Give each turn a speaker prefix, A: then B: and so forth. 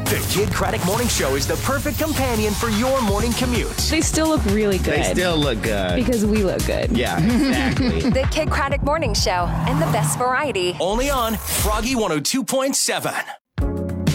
A: The Kid Craddock Morning Show is the perfect companion for your morning commute.
B: They still look really good.
C: They still look good.
B: Because we look good.
C: Yeah, exactly.
D: The Kid Craddock Morning Show and the best variety.
A: Only on Froggy 102.7.